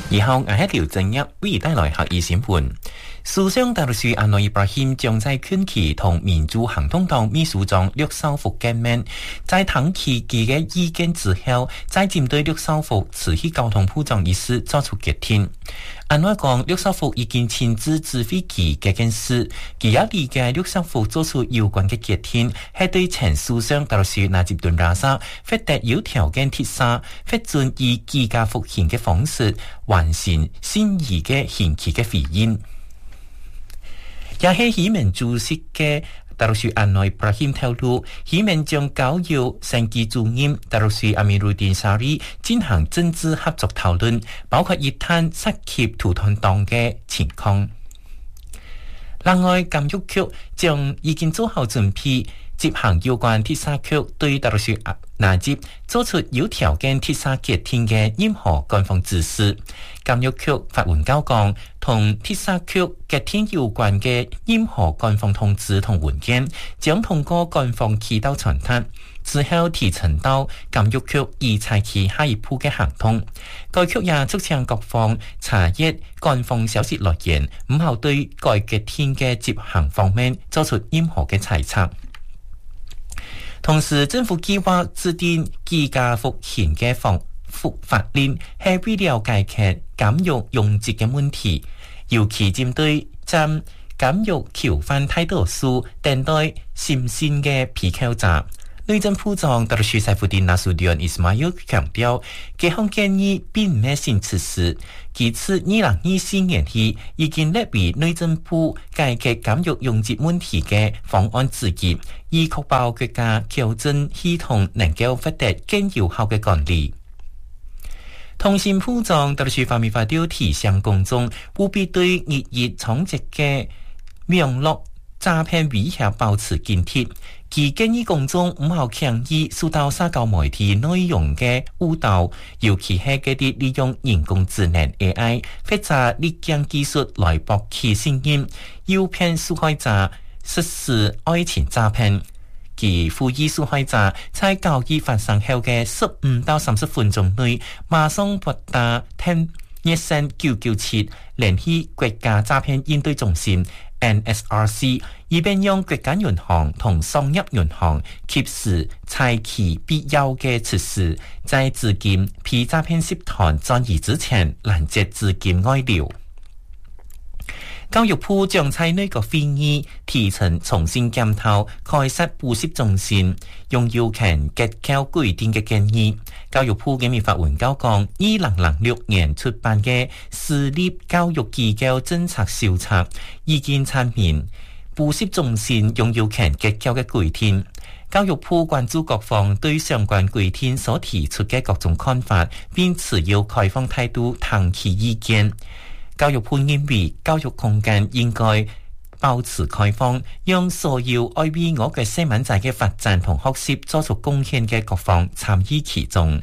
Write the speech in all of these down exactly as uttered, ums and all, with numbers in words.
以後我喺條正一為帶來客語審判。首相達魯斯安諾伊布拉欣將在近期同民主行動黨秘書長陸兆福見面，在談其佢嘅意見之後，再針對陸兆福辭去交通部長一事作出決定。安諾講，陸兆福已經親自指揮其嘅件事，佢也理解陸兆福做出有關嘅決定，係對前首相達魯斯納吉頓拉薩獲得有條件貼沙，獲准以居家服刑嘅方式完成心儀嘅刑期嘅回應。也係希盟主席嘅達魯斯安諾伊布拉欣透露，希盟將交由升級主任達魯斯阿米魯丁沙里進行政治合作討論，包括一探涉及土團黨嘅情況。另外，監獄局將已經做好準備，執行有關鐵沙局對達魯斯納吉做出有條件鐵沙決定嘅任何官方指示。監獄局發文交講，同鐵沙局決定有關嘅任何官方通知同文件，將通過官方渠道傳達，之後提呈到監獄局以採取下一步嘅行動。該局也促請各方查閱官方消息來源，唔好對該決定嘅執行方面做出任何嘅猜測。同時，政府計劃制定居家服刑嘅防服法令，係為了解決監獄擁擠嘅問題，尤其針對佔監獄囚犯太多數等待審訊嘅被扣者。內政部長達魯斯塞夫丁納蘇迪安伊斯馬爾強調，這項建議並唔係新措施，其次二零二四年起已經列為內政部解決監獄擁擠問題嘅方案之一，以確保國家矯正系統能夠獲得更有效嘅管理。通信部長達魯斯法米法調提醒公眾，務必對日益衝擊嘅網絡詐騙威脅保持警惕。其建議公眾唔好輕易受到社交媒體內容嘅誤導，尤其係嗰啲利用人工智能 A I 或者立鏡技術來博取信任，誘騙受害者實施愛情詐騙。其呼籲受害者在交易發生後嘅十五到三十分鐘內，馬上撥打聽熱線九九七聯繫國家詐騙應對中心 N S R C， 以便讓國家銀行同商業銀行及時採取必要嘅措施，在資金被詐騙集團轉移之前攔截資金外流。教育部將在內閣會議提呈重新檢討開設補習中心用要權結構規定嘅建議。教育部嘅發文交講，二零零六年出版嘅私立教育機構政策手冊已經闡明補習中心用要權結構嘅規定。教育部關注各方對相關規定所提出嘅各種看法，並持有開放態度聽取意見。教育部認為教育空間應該保持開放，讓所有愛為我嘅細蚊仔嘅發展同學習做出貢獻嘅各方參與其中。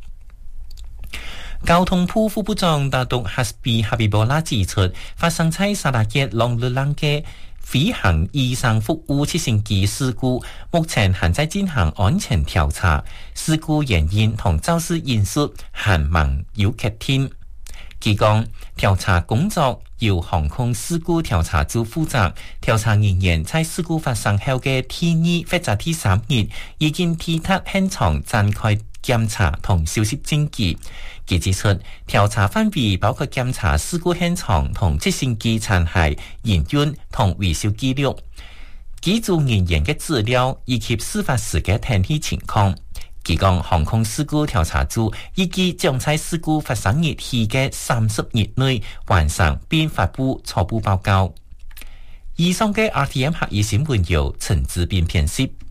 交通部副部長大督哈斯比哈比波拉指出，發生在沙拉越浪路浪嘅飛行醫生服務直升機事故，目前還在進行安全調查，事故原因同肇事因素還未有確定。佢講，調查工作由航空事故調查組負責，調查人員在事故發生後嘅第二或者第三日已經抵達現場展開檢查同收集證據。佢指出，調查範圍包括檢查事故現場同直升機殘骸、營運同維修記錄、機組人員嘅資料以及事發時嘅天氣情況。佢講，航空事故調查組預計將在事故發生日起嘅三十日內完成並發布初步報告。以上嘅 R T M 客語新聞由陳志斌編輯。